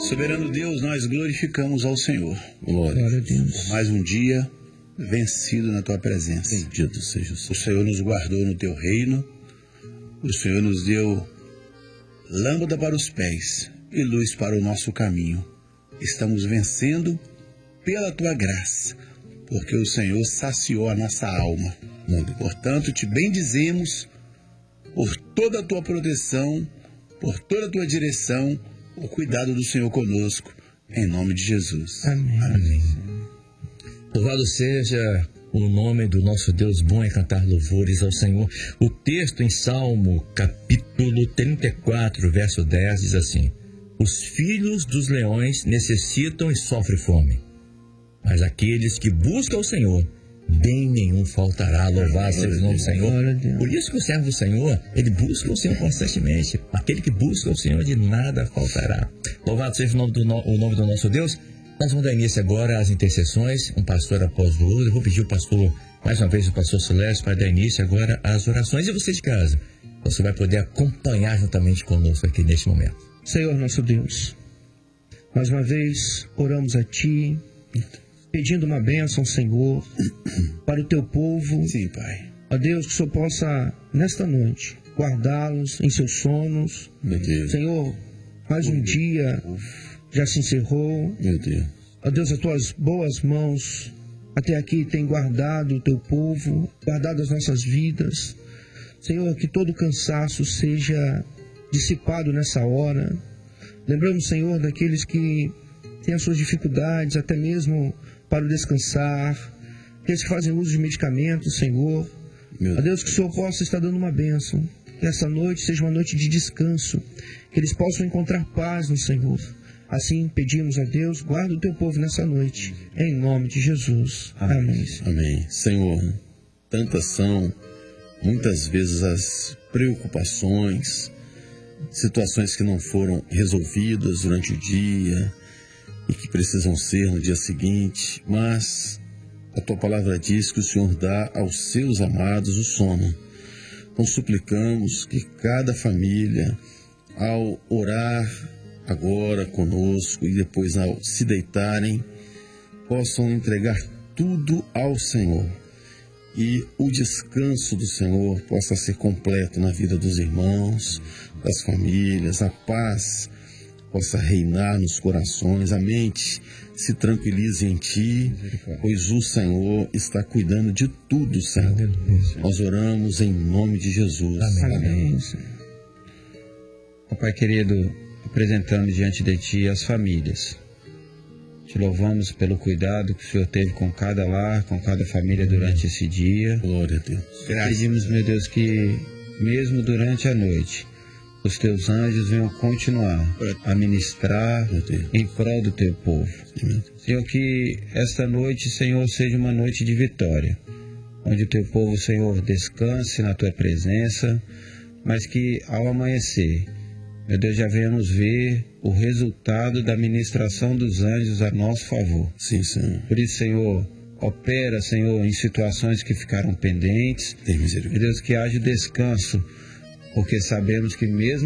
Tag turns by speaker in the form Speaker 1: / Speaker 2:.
Speaker 1: Soberano Deus, nós glorificamos ao Senhor.
Speaker 2: Glória a Deus.
Speaker 1: Por mais um dia vencido na tua presença.
Speaker 2: Bendito seja o Senhor.
Speaker 1: O Senhor nos guardou no teu reino. O Senhor nos deu lâmpada para os pés e luz para o nosso caminho. Estamos vencendo pela tua graça, porque o Senhor saciou a nossa alma. Portanto, te bendizemos por toda a tua proteção, por toda a tua direção, o cuidado do Senhor conosco, em nome de Jesus.
Speaker 2: Amém.
Speaker 1: Amém.
Speaker 3: Louvado seja o nome do nosso Deus, bom é cantar louvores ao Senhor. O texto em Salmo, capítulo 34, verso 10, diz assim: os filhos dos leões necessitam e sofrem fome, mas aqueles que buscam o Senhor, bem nenhum faltará. Louvado seja o nome do Senhor. Por isso que o servo do Senhor, ele busca o Senhor constantemente. Aquele que busca o Senhor, de nada faltará. Louvado seja o nome do nosso Deus. Nós vamos dar início agora às intercessões, um pastor após o outro. Eu vou pedir o pastor, mais uma vez, o pastor Silésio, para dar início agora às orações. E você de casa, você vai poder acompanhar juntamente conosco aqui neste momento.
Speaker 2: Senhor nosso Deus, mais uma vez oramos a Ti, pedindo uma bênção, Senhor, para o Teu povo.
Speaker 1: Sim, Pai.
Speaker 2: Ó Deus, que o Senhor possa, nesta noite, guardá-los em seus sonos.
Speaker 1: Meu Deus.
Speaker 2: Senhor, mais um dia já se encerrou.
Speaker 1: Meu Deus.
Speaker 2: Ó Deus, as Tuas boas mãos até aqui têm guardado o Teu povo, guardado as nossas vidas. Senhor, que todo cansaço seja dissipado nessa hora. Lembramos, Senhor, daqueles que têm as suas dificuldades, até mesmo para o descansar, aqueles que fazem uso de medicamentos, Senhor. Ó Deus, que o Senhor possa estar dando uma bênção, que essa noite seja uma noite de descanso, que eles possam encontrar paz no Senhor. Assim pedimos a Deus, guarda o Teu povo nessa noite, em nome de Jesus. Amém.
Speaker 4: Amém. Senhor, tantas são, muitas vezes, as preocupações, situações que não foram resolvidas durante o dia e que precisam ser no dia seguinte, mas a Tua palavra diz que o Senhor dá aos seus amados o sono. Então suplicamos que cada família, ao orar agora conosco e depois ao se deitarem, possam entregar tudo ao Senhor e o descanso do Senhor possa ser completo na vida dos irmãos, das famílias, a paz possa reinar nos corações, a mente se tranquilize em Ti, pois o Senhor está cuidando de tudo, Senhor. Nós oramos em nome de Jesus.
Speaker 2: Amém.
Speaker 5: Ó Pai querido, apresentando diante de Ti as famílias. Te louvamos pelo cuidado que o Senhor teve com cada lar, com cada família durante esse dia.
Speaker 4: Glória a Deus.
Speaker 5: Pedimos, meu Deus, que mesmo durante a noite, os Teus anjos venham continuar a ministrar em prol do Teu povo. Senhor, que esta noite, Senhor, seja uma noite de vitória, onde o Teu povo, Senhor, descanse na Tua presença, mas que ao amanhecer, meu Deus, já venhamos ver o resultado da ministração dos anjos a nosso favor.
Speaker 4: Sim, Senhor.
Speaker 5: Por isso, Senhor, opera, Senhor, em situações que ficaram pendentes.
Speaker 4: Tem misericórdia.
Speaker 5: Meu Deus, que haja descanso, porque sabemos que mesmo